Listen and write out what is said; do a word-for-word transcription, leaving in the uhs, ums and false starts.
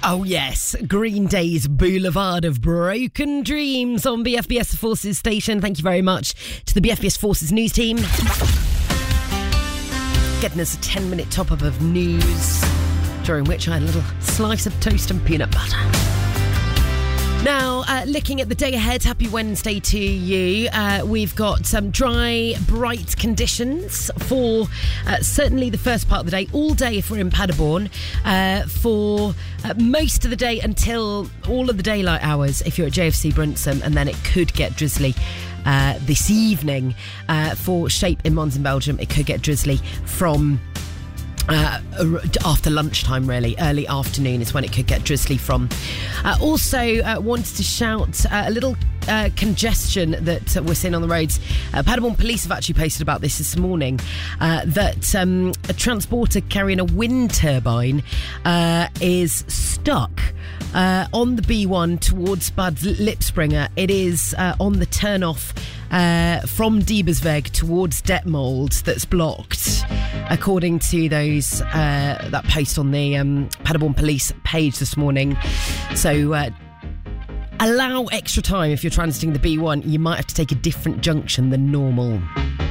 Oh yes, Green Day's Boulevard of Broken Dreams on B F B S Forces station. Thank you very much to the B F B S Forces news team. Getting us a ten minute top up of news, during which I had a little slice of toast and peanut butter. Now, uh, looking at the day ahead, happy Wednesday to you. Uh, we've got some dry, bright conditions for uh, certainly the first part of the day, all day if we're in Paderborn, uh, for uh, most of the day until all of the daylight hours if you're at J F C Bruntsum, and then it could get drizzly. Uh, this evening uh, for Shape in Mons in Belgium, it could get drizzly from Uh, after lunchtime, really. Early afternoon is when it could get drizzly from. Uh, also, uh, wanted to shout uh, a little uh, congestion that uh, we're seeing on the roads. Uh, Paderborn Police have actually posted about this this morning, uh, that um, a transporter carrying a wind turbine uh, is stuck uh, on the B one towards Bad Lipspringer. It is uh, on the turn-off Uh, from Diebersweg towards Detmold that's blocked, according to those uh, that post on the um, Paderborn Police page this morning. So uh, allow extra time if you're transiting the B one. You might have to take a different junction than normal.